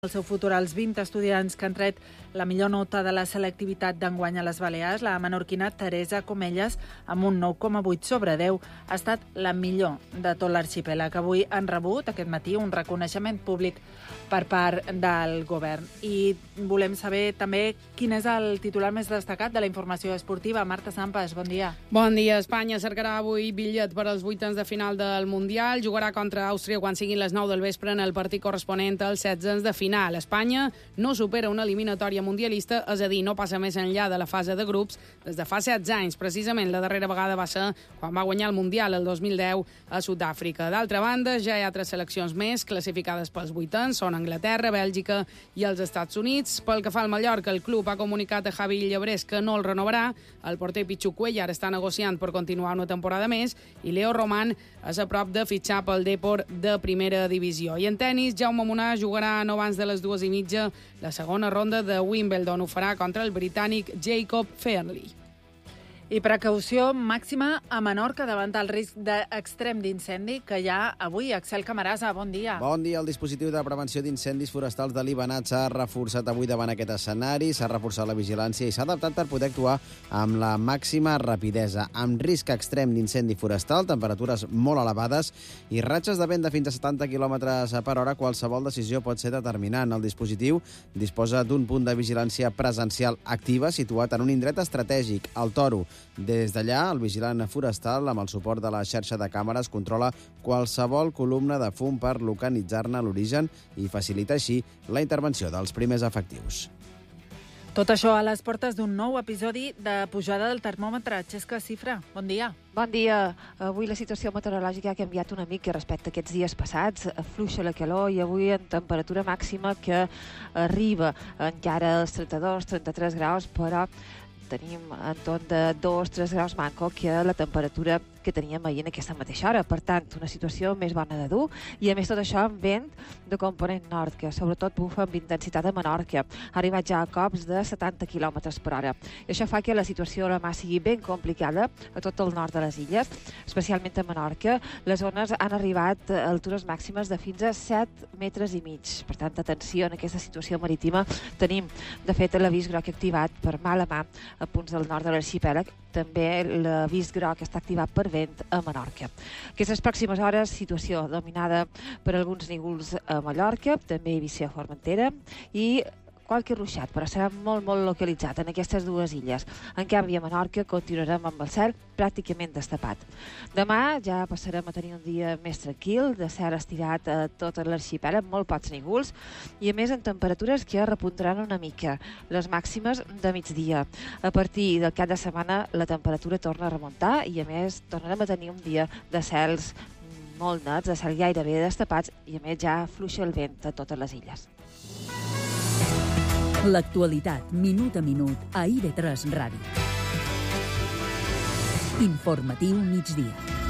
el seu futur als 20 estudiants que han tret la millor nota de la selectivitat d'enguany a les Balears. La menorquina Teresa Comelles, amb un 9,8 sobre 10, ha estat la millor de tot l'arxipèlag. Avui han rebut aquest matí un reconeixement públic per part del govern. I volem saber també quin és el titular més destacat de la informació esportiva. Marta Sampas, bon dia. Bon dia. Espanya cercarà avui bitllet per als vuitens de final del Mundial. Jugarà contra Àustria quan siguin les 9 del vespre en el partit corresponent als 16 de final. Espanya no supera una eliminatòria mundialista, és a dir, no passa més enllà de la fase de grups des de fa 16 anys. Precisament la darrera vegada va ser quan va guanyar el Mundial el 2010 a Sud-àfrica. D'altra banda, ja hi ha altres seleccions més classificades pels vuitens, són Anglaterra, Bèlgica i els Estats Units. Pel que fa al Mallorca, el club ha comunicat a Javi Llebrés que no el renovarà. El porter Pichu Cuellar està negociant per continuar una temporada més i Leo Roman és a prop de fitxar pel Depor de primera divisió. I en tenis, Jaume Munar jugarà no abans de les 2:30 la segona ronda de Wimbledon. Ho farà contra el britànic Jacob Fairley. I precaució màxima a Menorca davant el risc d'extrem d'incendi que hi ha avui. Axel Camarasa, bon dia. Bon dia. El dispositiu de prevenció d'incendis forestals de l'Ibanat s'ha reforçat avui davant aquest escenari, s'ha reforçat la vigilància i s'ha adaptat per poder actuar amb la màxima rapidesa. Amb risc extrem d'incendi forestal, temperatures molt elevades i ratxes de vent de fins a 70 km per hora, qualsevol decisió pot ser determinant. El dispositiu disposa d'un punt de vigilància presencial activa situat en un indret estratègic, al Toro. Des d'allà, el vigilant forestal, amb el suport de la xarxa de càmeres, controla qualsevol columna de fum per localitzar-ne l'origen i facilita així la intervenció dels primers efectius. Tot això a les portes d'un nou episodi de pujada del termòmetre. Xesca Cifra, bon dia. Bon dia. Avui la situació meteorològica ha canviat una mica respecte a aquests dies passats. Afluixa la calor i avui en temperatura màxima que arriba encara als 32-33 graus, però tenim entorn de 2-3 graus manco que la temperatura que teníem ahir en aquesta mateixa hora. Per tant, una situació més bona de dur i, a més, tot això amb vent de component nord, que sobretot bufa amb intensitat a Menorca. Ha arribat ja a cops de 70 km per hora. I això fa que la situació a la mà sigui ben complicada a tot el nord de les illes, especialment a Menorca. Les ones han arribat a altures màximes de fins a 7,5 metres. Per tant, atenció en aquesta situació marítima. Tenim, de fet, l'avís groc activat per mala mà a punts del nord de l'arxipèlag. També l'avís groc està activat per vent a Menorca. Aquestes pròximes hores, situació dominada per alguns nígols a Mallorca, també a Eivissa, Formentera, i qualque ruixat, però serà molt localitzat en aquestes dues illes. En canvi, a Menorca continuarem amb el cel pràcticament destapat. Demà ja passarem a tenir un dia més tranquil, de cel estirat a tot l'arxipèlag, molt pocs nígols, i a més en temperatures que repuntaran una mica, les màximes de migdia. A partir del cap de setmana la temperatura torna a remuntar i, a més, tornarem a tenir un dia de cels molt nets, de cel gairebé destapats, i, a més, ja fluixa el vent a totes les illes. L'actualitat, minut a minut, a IB3 Ràdio. Informatiu migdia.